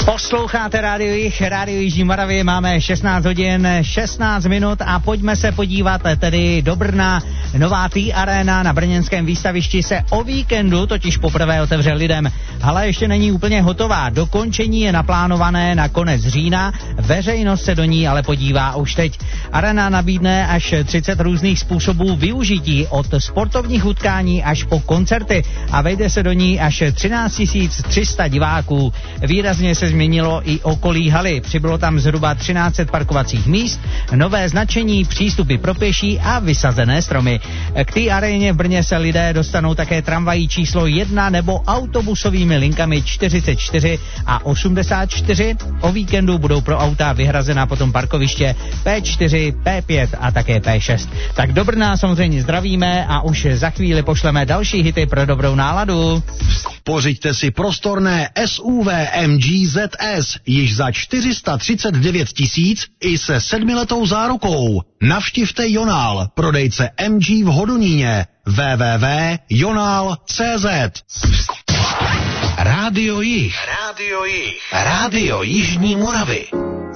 Posloucháte Rádio Jih, Rádio Jižní Moravy, máme 16 hodin 16 minut a pojďme se podívat tedy do Brna. Nová T-Arena na brněnském výstavišti se o víkendu totiž poprvé otevře lidem. Hala ještě není úplně hotová, dokončení je naplánované na konec října, veřejnost se do ní ale podívá už teď. Arena nabídne až 30 různých způsobů využití, od sportovních utkání až po koncerty a vejde se do ní až 13 300 diváků. Výrazně se změnilo i okolí haly. Přibylo tam zhruba 1300 parkovacích míst, nové značení, přístupy pro pěší a vysazené stromy. K té aréně v Brně se lidé dostanou také tramvají číslo 1 nebo autobusovými linkami 44 a 84. O víkendu budou pro auta vyhrazena potom parkoviště P4, P5 a také P6. Tak do Brna samozřejmě zdravíme a už za chvíli pošleme další hity pro dobrou náladu. Pořiďte si prostorné SUV MG ZS již za 439 000 i se 7letou zárukou. Navštivte Jonál, prodejce MG v Hodoníně. www.jonal.cz. Rádio Jih. Rádio Jih. Rádio Jižní Moravy.